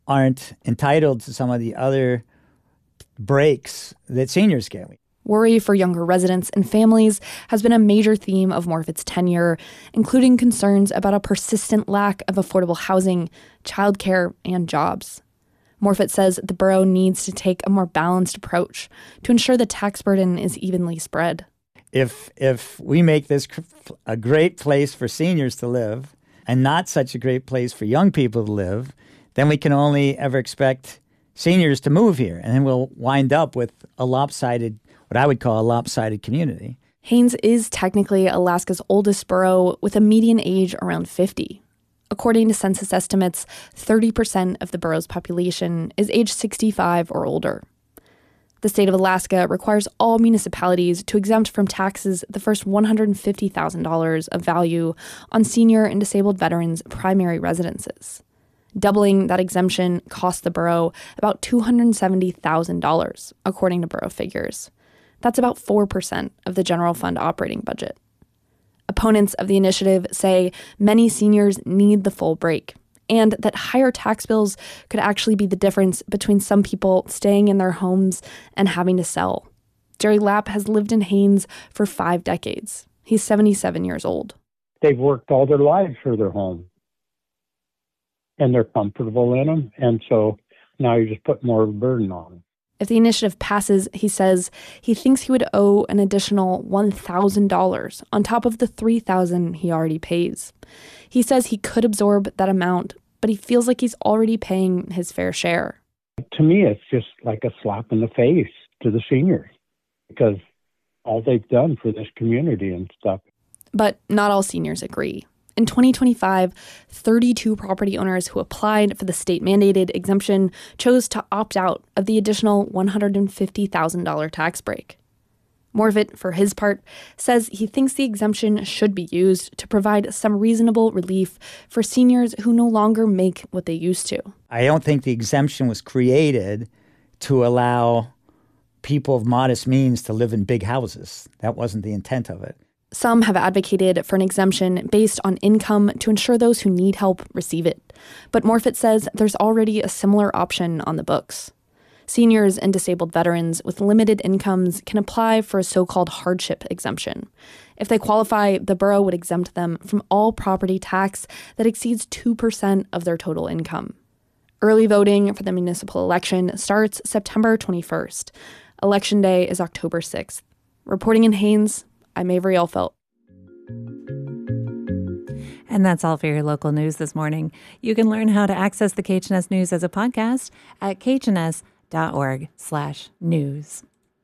aren't entitled to some of the other breaks that seniors get. Worry for younger residents and families has been a major theme of Morfitt's tenure, including concerns about a persistent lack of affordable housing, childcare, and jobs. Morfitt says the borough needs to take a more balanced approach to ensure the tax burden is evenly spread. If we make this a great place for seniors to live and not such a great place for young people to live, then we can only ever expect seniors to move here. And then we'll wind up with what I would call a lopsided community. Haines is technically Alaska's oldest borough with a median age around 50. According to census estimates, 30% of the borough's population is age 65 or older. The state of Alaska requires all municipalities to exempt from taxes the first $150,000 of value on senior and disabled veterans' primary residences. Doubling that exemption cost the borough about $270,000, according to borough figures. That's about 4% of the general fund operating budget. Opponents of the initiative say many seniors need the full break, and that higher tax bills could actually be the difference between some people staying in their homes and having to sell. Jerry Lapp has lived in Haines for 5 decades. He's 77 years old. They've worked all their lives for their home, and they're comfortable in them, and so now you just put more of a burden on them. If the initiative passes, he says he thinks he would owe an additional $1,000 on top of the $3,000 he already pays. He says he could absorb that amount, but he feels like he's already paying his fair share. To me, it's just like a slap in the face to the seniors because all they've done for this community and stuff. But not all seniors agree. In 2025, 32 property owners who applied for the state-mandated exemption chose to opt out of the additional $150,000 tax break. Morfitt, for his part, says he thinks the exemption should be used to provide some reasonable relief for seniors who no longer make what they used to. I don't think the exemption was created to allow people of modest means to live in big houses. That wasn't the intent of it. Some have advocated for an exemption based on income to ensure those who need help receive it. But Morfitt says there's already a similar option on the books. Seniors and disabled veterans with limited incomes can apply for a so-called hardship exemption. If they qualify, the borough would exempt them from all property tax that exceeds 2% of their total income. Early voting for the municipal election starts September 21st. Election day is October 6th. Reporting in Haines, I'm Avery Elfelt. And that's all for your local news this morning. You can learn how to access the KHNS News as a podcast at khns.org/news.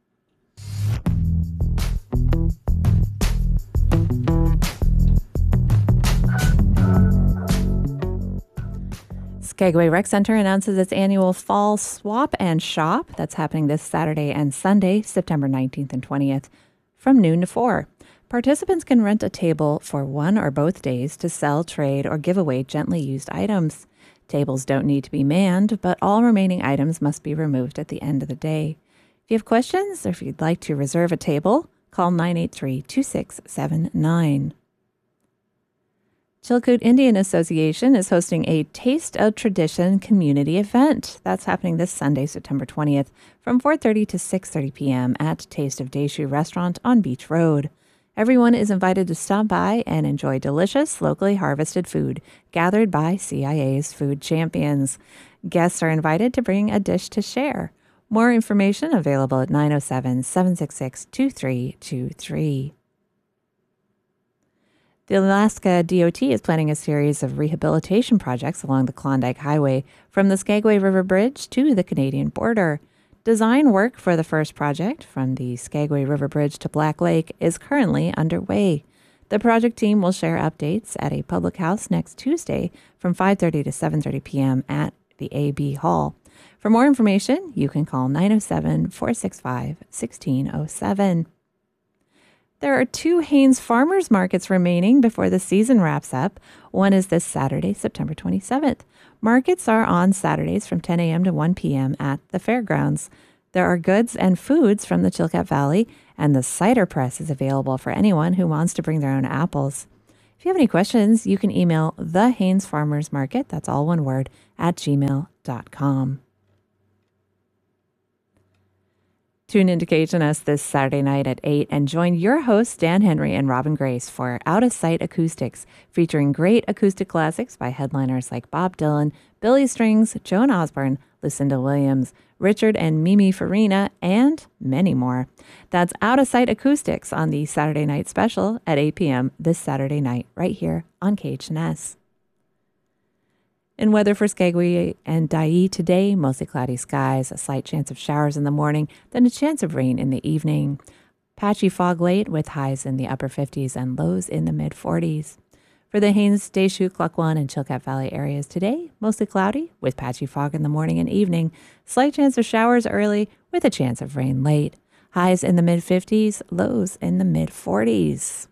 Skagway Rec Center announces its annual Fall Swap and Shop. That's happening this Saturday and Sunday, September 19th and 20th, from noon to 4. Participants can rent a table for one or both days to sell, trade, or give away gently used items. Tables don't need to be manned, but all remaining items must be removed at the end of the day. If you have questions or if you'd like to reserve a table, call 983-2679. Chilkoot Indian Association is hosting a Taste of Tradition community event. That's happening this Sunday, September 20th, from 4:30 to 6:30 p.m. at Taste of Deschutes Restaurant on Beach Road. Everyone is invited to stop by and enjoy delicious, locally harvested food gathered by CIA's food champions. Guests are invited to bring a dish to share. More information available at 907-766-2323. The Alaska DOT is planning a series of rehabilitation projects along the Klondike Highway from the Skagway River Bridge to the Canadian border. Design work for the first project, from the Skagway River Bridge to Black Lake, is currently underway. The project team will share updates at a public house next Tuesday from 5:30 to 7:30 p.m. at the AB Hall. For more information, you can call 907-465-1607. There are 2 Haines Farmers Markets remaining before the season wraps up. One is this Saturday, September 27th. Markets are on Saturdays from 10 a.m. to 1 p.m. at the fairgrounds. There are goods and foods from the Chilkat Valley, and the cider press is available for anyone who wants to bring their own apples. If you have any questions, you can email the Haines Farmers Market, that's all one word, at gmail.com. KHNS.com. Tune into KHNS this Saturday night at 8 and join your hosts, Dan Henry and Robin Grace, for Out of Sight Acoustics, featuring great acoustic classics by headliners like Bob Dylan, Billy Strings, Joan Osborne, Lucinda Williams, Richard and Mimi Farina, and many more. That's Out of Sight Acoustics on the Saturday night special at 8 p.m. this Saturday night, right here on KHNS. In weather for Skagway and Dyea today, mostly cloudy skies, a slight chance of showers in the morning, then a chance of rain in the evening. Patchy fog late with highs in the upper 50s and lows in the mid-40s. For the Haines, Deschutes, Klukwan, and Chilkat Valley areas today, mostly cloudy with patchy fog in the morning and evening, slight chance of showers early with a chance of rain late. Highs in the mid-50s, lows in the mid-40s.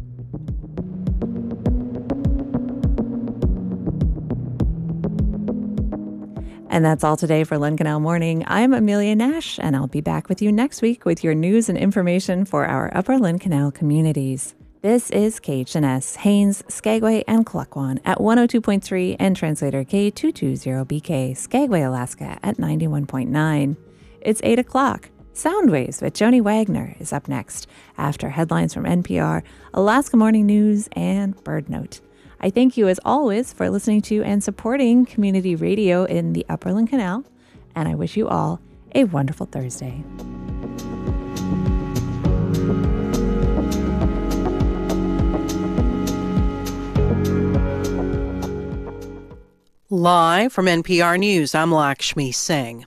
And that's all today for Lynn Canal Morning. I'm Amelia Nash, and I'll be back with you next week with your news and information for our Upper Lynn Canal communities. This is KHNS, Haines, Skagway, and Klukwan at 102.3 and translator K220BK, Skagway, Alaska at 91.9. It's 8 o'clock. Soundwaves with Joni Wagner is up next after headlines from NPR, Alaska Morning News, and Bird Note. I thank you as always for listening to and supporting community radio in the Upper Lynn Canal, and I wish you all a wonderful Thursday. Live from NPR News, I'm Lakshmi Singh.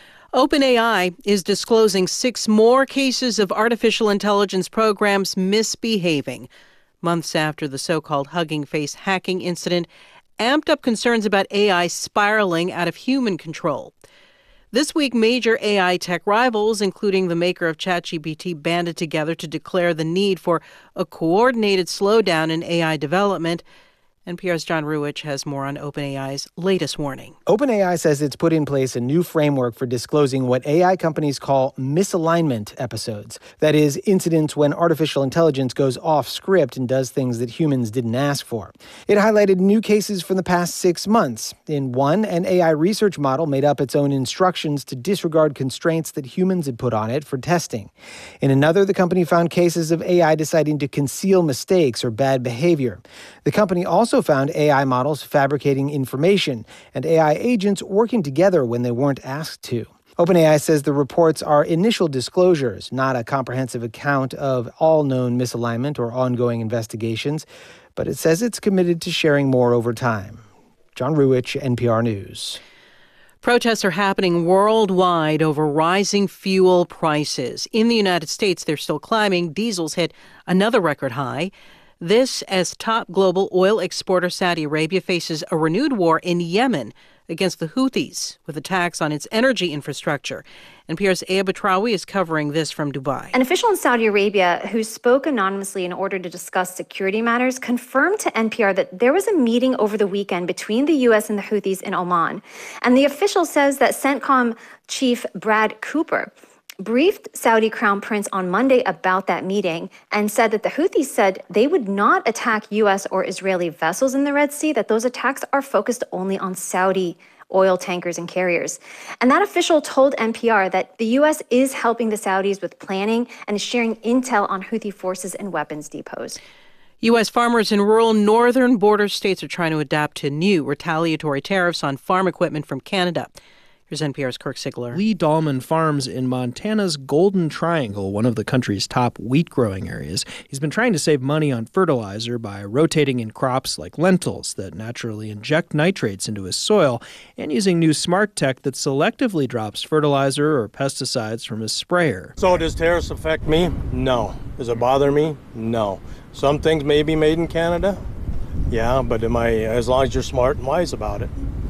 OpenAI is disclosing 6 more cases of artificial intelligence programs misbehaving, months after the so-called Hugging Face hacking incident amped up concerns about AI spiraling out of human control. This week, major AI tech rivals, including the maker of ChatGPT, banded together to declare the need for a coordinated slowdown in AI development. NPR's John Ruwitch has more on OpenAI's latest warning. OpenAI says it's put in place a new framework for disclosing what AI companies call misalignment episodes. That is, incidents when artificial intelligence goes off script and does things that humans didn't ask for. It highlighted new cases from the past 6 months. In one, an AI research model made up its own instructions to disregard constraints that humans had put on it for testing. In another, the company found cases of AI deciding to conceal mistakes or bad behavior. The company also found AI models fabricating information and AI agents working together when they weren't asked to. OpenAI says the reports are initial disclosures, not a comprehensive account of all known misalignment or ongoing investigations, but it says it's committed to sharing more over time. John Ruwitch, NPR News. Protests are happening worldwide over rising fuel prices. In the United States, they're still climbing. Diesel's hit another record high. This as top global oil exporter Saudi Arabia faces a renewed war in Yemen against the Houthis with attacks on its energy infrastructure. NPR's Aya Batrawi is covering this from Dubai. An official in Saudi Arabia who spoke anonymously in order to discuss security matters confirmed to NPR that there was a meeting over the weekend between the U.S. and the Houthis in Oman. And the official says that CENTCOM chief Brad Cooper briefed Saudi Crown Prince on Monday about that meeting and said that the Houthis said they would not attack U.S. or Israeli vessels in the Red Sea, that those attacks are focused only on Saudi oil tankers and carriers. And that official told NPR that the U.S. is helping the Saudis with planning and is sharing intel on Houthi forces and weapons depots. U.S. farmers in rural northern border states are trying to adapt to new retaliatory tariffs on farm equipment from Canada. Here's NPR's Kirk Sigler. Lee Dahlman farms in Montana's Golden Triangle, one of the country's top wheat-growing areas. He's been trying to save money on fertilizer by rotating in crops like lentils that naturally inject nitrates into his soil and using new smart tech that selectively drops fertilizer or pesticides from his sprayer. So does tariffs affect me? No. Does it bother me? No. Some things may be made in Canada. Yeah, but as long as you're smart and wise about it.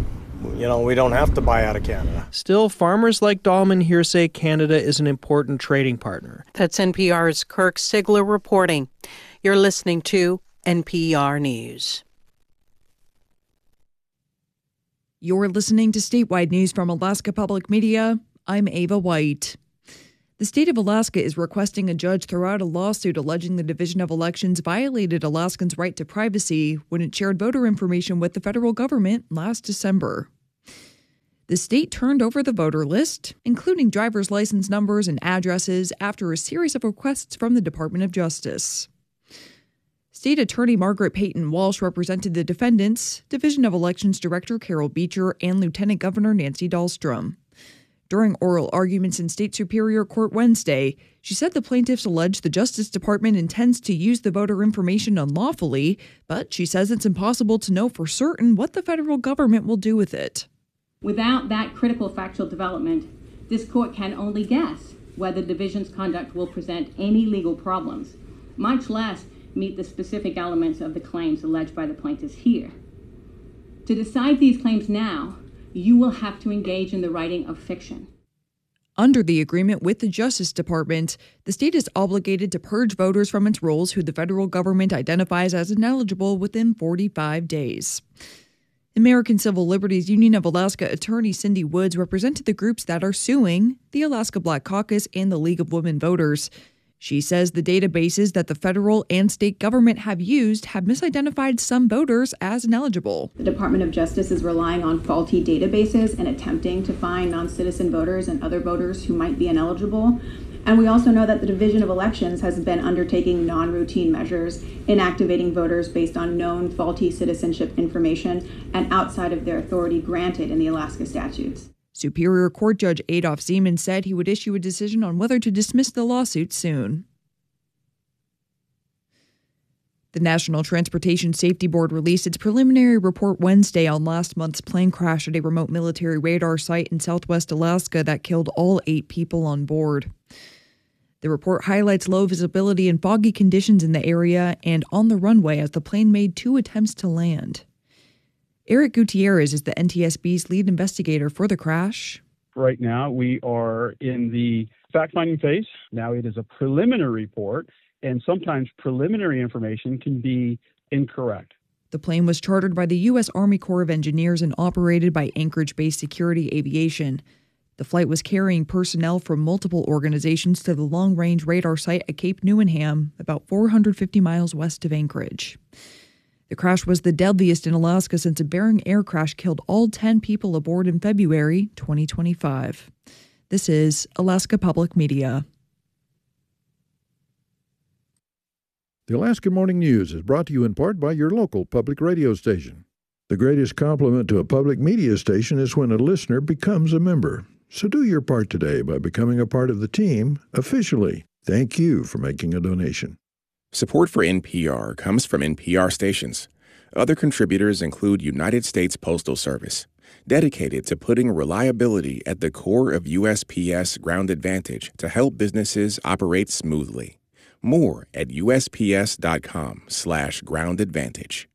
You know, we don't have to buy out of Canada. Still, farmers like Dahlman here say Canada is an important trading partner. That's NPR's Kirk Sigler reporting. You're listening to NPR News. You're listening to statewide news from Alaska Public Media. I'm Ava White. The state of Alaska is requesting a judge throw out a lawsuit alleging the Division of Elections violated Alaskans' right to privacy when it shared voter information with the federal government last December. The state turned over the voter list, including driver's license numbers and addresses, after a series of requests from the Department of Justice. State Attorney Margaret Peyton Walsh represented the defendants, Division of Elections Director Carol Beecher, and Lieutenant Governor Nancy Dahlstrom. During oral arguments in State Superior Court Wednesday, she said the plaintiffs allege the Justice Department intends to use the voter information unlawfully, but she says it's impossible to know for certain what the federal government will do with it. Without that critical factual development, this court can only guess whether the division's conduct will present any legal problems, much less meet the specific elements of the claims alleged by the plaintiffs here. To decide these claims now, you will have to engage in the writing of fiction. Under the agreement with the Justice Department, the state is obligated to purge voters from its rolls who the federal government identifies as ineligible within 45 days. American Civil Liberties Union of Alaska attorney Cindy Woods represented the groups that are suing, the Alaska Black Caucus and the League of Women Voters. She says the databases that the federal and state government have used have misidentified some voters as ineligible. The Department of Justice is relying on faulty databases and attempting to find non-citizen voters and other voters who might be ineligible. And we also know that the Division of Elections has been undertaking non-routine measures in activating voters based on known faulty citizenship information and outside of their authority granted in the Alaska statutes. Superior Court Judge Adolf Zeman said he would issue a decision on whether to dismiss the lawsuit soon. The National Transportation Safety Board released its preliminary report Wednesday on last month's plane crash at a remote military radar site in southwest Alaska that killed all 8 people on board. The report highlights low visibility and foggy conditions in the area and on the runway as the plane made 2 attempts to land. Eric Gutierrez is the NTSB's lead investigator for the crash. Right now, we are in the fact-finding phase. Now it is a preliminary report, and sometimes preliminary information can be incorrect. The plane was chartered by the U.S. Army Corps of Engineers and operated by Anchorage-based Security Aviation. The flight was carrying personnel from multiple organizations to the long-range radar site at Cape Newenham, about 450 miles west of Anchorage. The crash was the deadliest in Alaska since a Bering air crash killed all 10 people aboard in February 2025. This is Alaska Public Media. The Alaska Morning News is brought to you in part by your local public radio station. The greatest compliment to a public media station is when a listener becomes a member. So do your part today by becoming a part of the team officially. Thank you for making a donation. Support for NPR comes from NPR stations. Other contributors include United States Postal Service, dedicated to putting reliability at the core of USPS Ground Advantage to help businesses operate smoothly. More at USPS.com/groundadvantage.